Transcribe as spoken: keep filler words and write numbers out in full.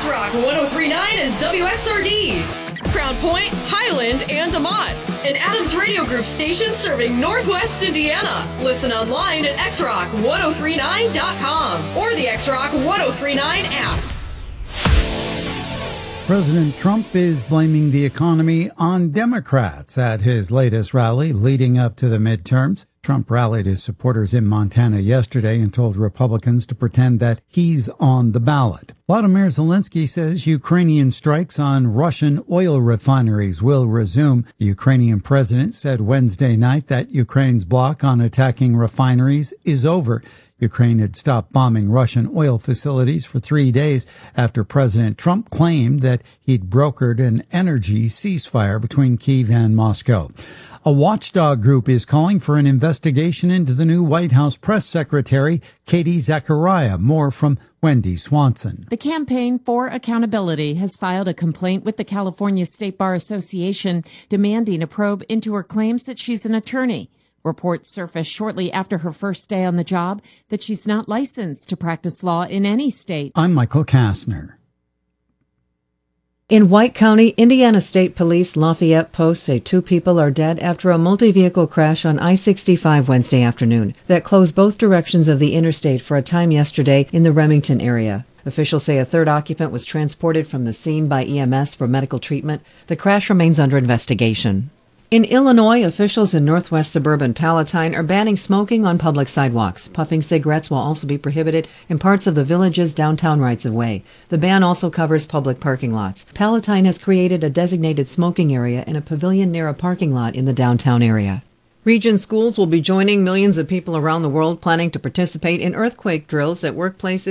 X-Rock one oh three point nine is W X R D. Crown Point, Highland, and DeMont. An Adams Radio Group station serving Northwest Indiana. Listen online at x rock ten thirty-nine dot com or the X-Rock ten thirty-nine app. President Trump is blaming the economy on Democrats at his latest rally leading up to the midterms. Trump rallied his supporters in Montana yesterday and told Republicans to pretend that he's on the ballot. Volodymyr Zelensky says Ukrainian strikes on Russian oil refineries will resume. The Ukrainian president said Wednesday night that Ukraine's block on attacking refineries is over. Ukraine had stopped bombing Russian oil facilities for three days after President Trump claimed that he'd brokered an energy ceasefire between Kyiv and Moscow. A watchdog group is calling for an investigation into the new White House press secretary, Katie Zachariah. More from Wendy Swanson. The Campaign for Accountability has filed a complaint with the California State Bar Association demanding a probe into her claims that she's an attorney. Reports surfaced shortly after her first day on the job that she's not licensed to practice law in any state. I'm Michael Kastner. In White County, Indiana State Police Lafayette Post say two people are dead after a multi-vehicle crash on I sixty-five Wednesday afternoon that closed both directions of the interstate for a time yesterday in the Remington area. Officials say a third occupant was transported from the scene by E M S for medical treatment. The crash remains under investigation. In Illinois, officials in northwest suburban Palatine are banning smoking on public sidewalks. Puffing cigarettes will also be prohibited in parts of the village's downtown rights-of-way. The ban also covers public parking lots. Palatine has created a designated smoking area in a pavilion near a parking lot in the downtown area. Region schools will be joining millions of people around the world planning to participate in earthquake drills at workplaces